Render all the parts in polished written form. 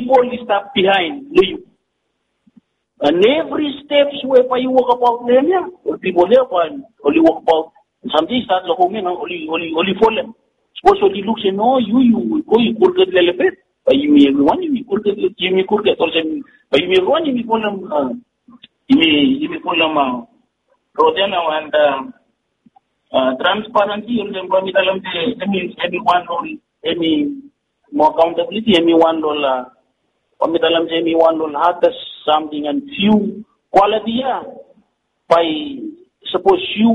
people is stuck behind you. And every steps where you walk about them, yeah, people there only walk about. Something starts like only fallen. Suppose only looks and no, you could get a little bit. But you may everyone, you could get also. But you may run, you may call them, you may call them, Rodena and transparency, you can come any any more accountability, any $1, any $1 hard something and few quality, yeah. By suppose you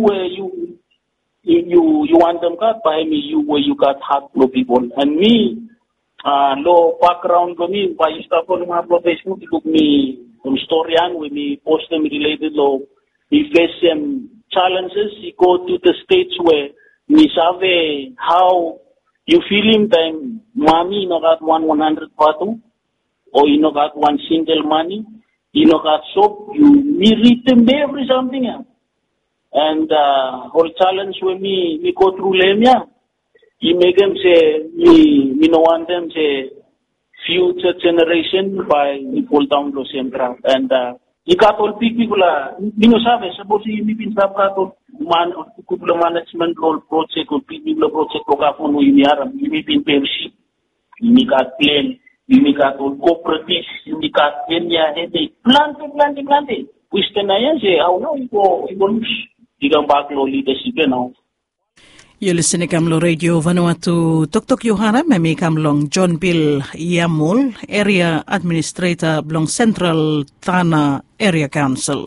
want them cut by me, you where you got hard low people and me. Low background for me, by stuff on my profession, took me from historian with me post them related law. He face some challenges. He go to the states where me save how you feel him time mommy no got 100 patu or you no got one single money, you no got soap, you me read them every something else. And whole challenge with me go through Lemia. You make them say, me no want them say, future generation by me pull down the same trap. And, you got all people, you know, suppose you been sab got man, couple management role project or people project, you may be membership, you got plan, you got all cooperatives, you got any planting. We stand there say, how now you go, you come back low leadership now. You're listening to Kamlo Radio Vanuatu Tok Yohana Memi Kamlong John Bill Yamul Area Administrator Blong Central Tana Area Council.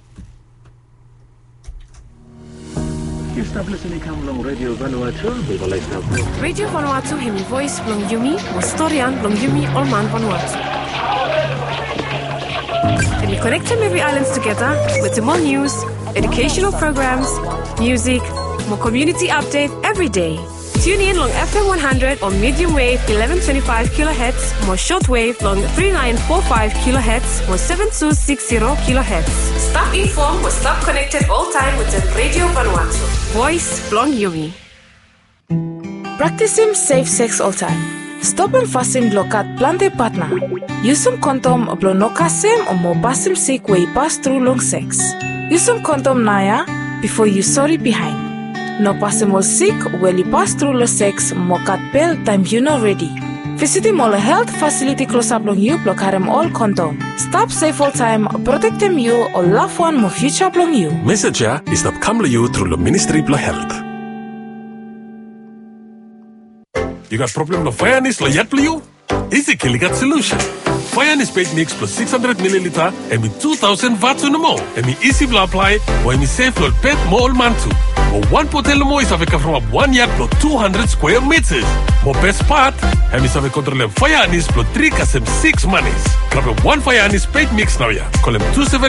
You stop listening to Kamlong Radio Vanuatu. Radio Vanuatu Hemi Voice Blong Yumi Wastorian Blong Yumi Orman Vanuatu. And you connect them every islands together with the more news, educational programs, music, more community update every day. Tune in long FM 100 on medium wave 1125 kHz, more shortwave long 3945 kHz, more 7260 kHz. Stop informed or stop connected all time with the Radio Vanuatu. Voice Blong Yumi. Practicing safe sex all time. Stop and fasten blokat plante partner. Use some condom or blonokasem or more basim sick way pass through long sex. Use some condom naya before you sorry behind. No passable sick when you pass through the sex mokat pel time you not ready. Visit him all health facility close up long you block harem all condom. Stop safe all time, protect them you or love one more future blong you. Message is not come to you through the Ministry of Health. You got problem no fire anis lo yet you? Easy kill got solution. Fire anis paid mix plus 600 milliliter and with 2000 watts on the more. And me easy blow apply or me safe load pet more mantu. Or one potelo mo is aveka from up 1 yard plus 200 square meters. More best part, and is aveka control fire anis plus 3 kasem 6 monies. Grab a one fire anis paid mix now ya. Call him 27